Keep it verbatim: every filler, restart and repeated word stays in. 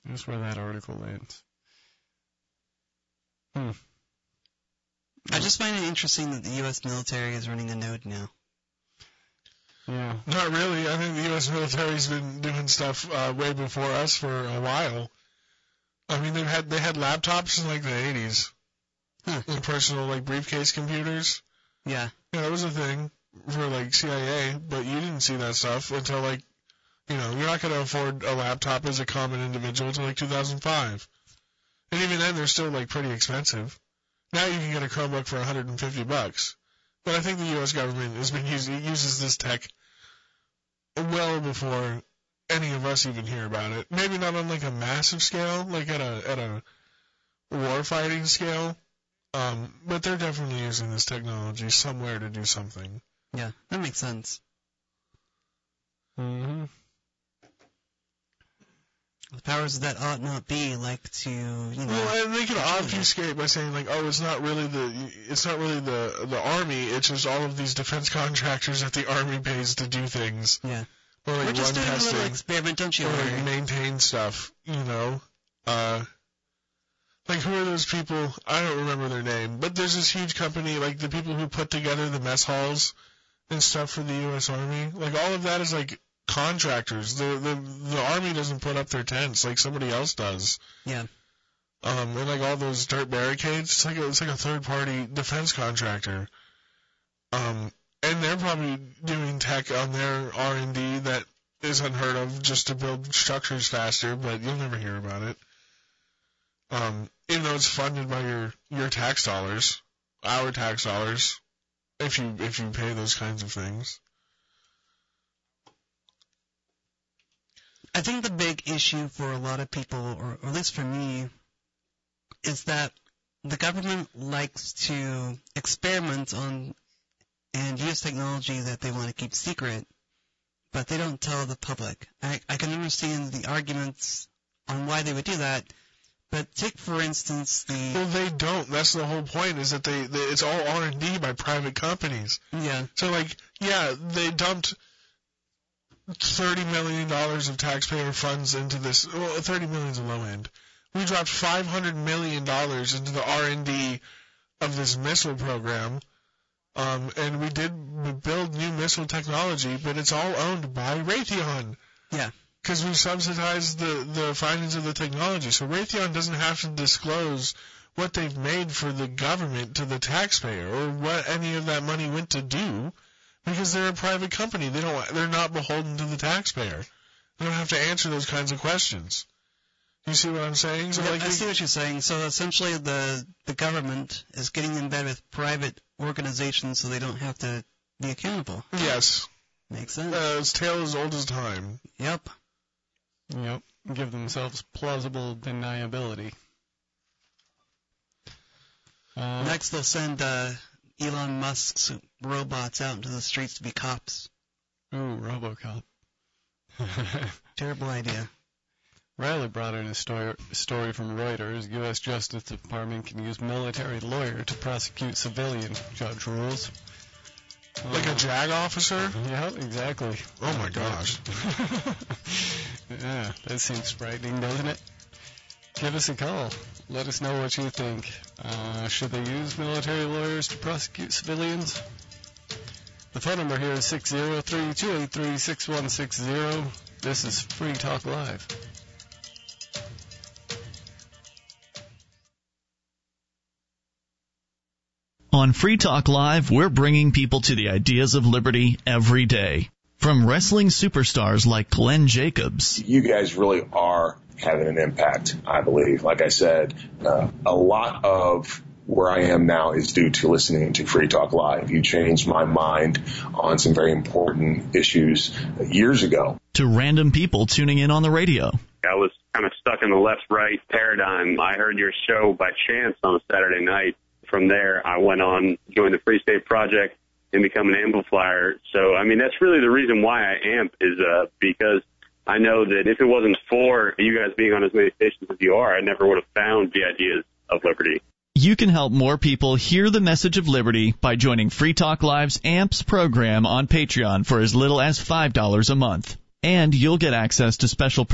That's where that article lands. Hmm. I just find it interesting that the U S military is running a node now. Yeah. Not really. I think the U S military's been doing stuff uh, way before us for a while. I mean, they've had they had laptops in like the eighties, huh. and personal like briefcase computers. Yeah. Yeah, that was a thing for like C I A, but you didn't see that stuff until like, you know, you're not going to afford a laptop as a common individual until like two thousand five. And even then, they're still like pretty expensive. Now you can get a Chromebook for one hundred fifty bucks. But I think the U S government has been using uses this tech well before any of us even hear about it. Maybe not on like a massive scale, like at a at a war fighting scale. Um, but they're definitely using this technology somewhere to do something. Yeah, that makes sense. Mm-hmm. The powers that ought not be like to, you know. Well, and they can obfuscate by saying like, oh, it's not really the it's not really the the army. It's just all of these defense contractors that the army pays to do things. Yeah. Or like We're just run doing testing, a little experiment, don't you or worry. like maintain stuff. You know, uh, like who are those people? I don't remember their name, but there's this huge company, like the people who put together the mess halls and stuff for the U S Army. Like all of that is like contractors. The the the army doesn't put up their tents like somebody else does. Yeah. Um, and like all those dirt barricades, it's like a, it's like a third party defense contractor. Um, and they're probably doing tech on their R and D that is unheard of just to build structures faster, but you'll never hear about it. Um, even though it's funded by your your tax dollars, our tax dollars, if you if you pay those kinds of things. I think the big issue for a lot of people, or, or at least for me, is that the government likes to experiment on and use technology that they want to keep secret, but they don't tell the public. I, I can understand the arguments on why they would do that, but take, for instance, the... Well, they don't. That's the whole point, is that they, they it's all R and D by private companies. Yeah. So, like, yeah, they dumped thirty million dollars of taxpayer funds into this. Well, thirty million dollars is a low end. We dropped five hundred million dollars into the R and D of this missile program, um, and we did build new missile technology, but it's all owned by Raytheon. Yeah. Because we subsidize the, the findings of the technology. So Raytheon doesn't have to disclose what they've made for the government to the taxpayer or what any of that money went to do, because they're a private company. They don't, they're not beholden to the taxpayer. They don't have to answer those kinds of questions. You see what I'm saying? So yeah, like I we, see what you're saying. So essentially the, the government is getting in bed with private organizations so they don't have to be accountable. Yes. Makes sense. Uh, it's tale as old as time. Yep. Yep. Give themselves plausible deniability. Uh, Next, they'll send uh, Elon Musk's robots out into the streets to be cops. Ooh, RoboCop. Terrible idea. Riley brought in a story, story from Reuters. U S Justice Department can use military lawyer to prosecute civilian, judge rules. Like uh, a JAG officer? Yeah, exactly. Oh my gosh. Yeah, that seems frightening, doesn't it? Give us a call. Let us know what you think. Uh, should they use military lawyers to prosecute civilians? The phone number here is six zero three, two eight three, six one six zero. This is Free Talk Live. On Free Talk Live, we're bringing people to the ideas of liberty every day. From wrestling superstars like Glenn Jacobs. You guys really are having an impact, I believe. Like I said, uh, a lot of where I am now is due to listening to Free Talk Live. You changed my mind on some very important issues years ago. To random people tuning in on the radio. I was kind of stuck in the left-right paradigm. I heard your show by chance on a Saturday night. From there, I went on, joined the Free State Project, and become an amplifier. So, I mean, that's really the reason why I amp is uh, because I know that if it wasn't for you guys being on as many stations as you are, I never would have found the ideas of liberty. You can help more people hear the message of liberty by joining Free Talk Live's A M P S program on Patreon for as little as five dollars a month. And you'll get access to special